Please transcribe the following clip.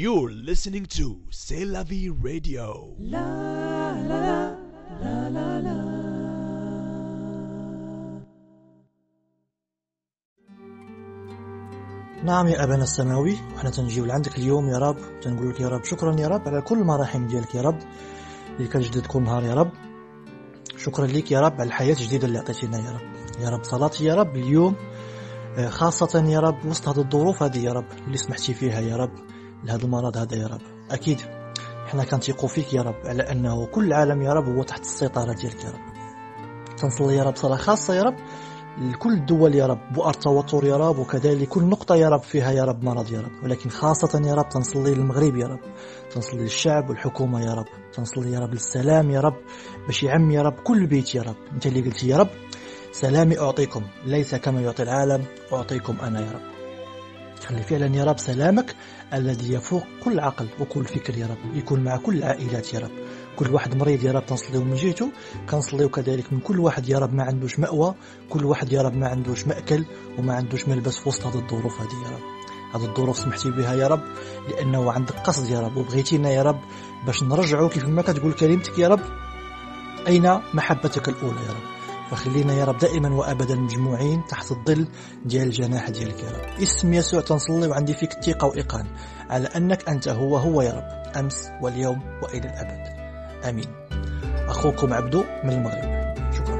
You're listening to C'est la vie radio. La la la la la la. نعم يا أبانا السماوي، وحنا تنجيو لعندك اليوم يا رب، تنقول لك يا رب شكرا يا رب على كل المراحم ديالك يا رب اللي كتجدد كل نهار يا رب. شكرا لك يا رب على الحياة الجديدة اللي عطيتينا يا رب. يا رب صلاتي يا رب اليوم خاصة يا رب وسط هذه الظروف هذه يا رب اللي سمحتي فيها يا رب لهذا المرض هذا يا رب. أكيد حنا كنثيقوا فيك يا رب على أنه كل العالم يا رب هو تحت السيطرة ديالك يا رب. تنصلي يا رب صلاة خاصة يا رب لكل الدول يا رب بؤر التوتر يا رب، وكذلك كل نقطة يا رب فيها يا رب مرض يا رب، ولكن خاصة يا رب تنصلي للمغرب يا رب، تنصلي للشعب والحكومة يا رب، تنصلي يا رب للسلام يا رب باش يعم يا رب كل بيت يا رب. انت اللي قلتي يا رب سلامي أعطيكم ليس كما يعطي العالم أعطيكم أنا يا رب. خلي فعلا يا رب سلامك الذي يفوق كل عقل وكل فكر يا رب يكون مع كل العائلات يا رب. كل واحد مريض يا رب تنصليو من جهته، كنصليو كذلك من كل واحد يا رب ما عندوش مأوى، كل واحد يا رب ما عندوش مأكل وما عندوش ملبس في وسط هذه الظروف هذه يا رب. هذه الظروف سمحتي بها يا رب لأنه عندك قصد يا رب وبغيتينا يا رب باش نرجعوا كيف ما كتقول كلمتك يا رب أين محبتك الأولى يا رب. فخلينا يا رب دائما وأبدا مجموعين تحت الظل ديال الجناح ديالك يا رب. اسم يسوع تنصلي وعندي فيك الثقة وإيقان على أنك أنت هو يا رب أمس واليوم وإلى الأبد. آمين. أخوكم عبدو من المغرب.